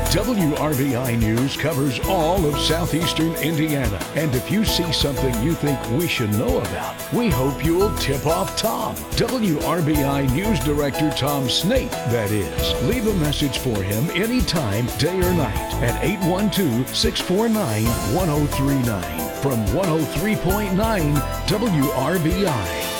WRVI News covers all of southeastern Indiana. And if you see something you think we should know about, we hope you'll tip off Tom. WRVI News Director Tom Snape, that is. Leave a message for him anytime, day or night, at 812-649-1039 from 103.9 WRVI.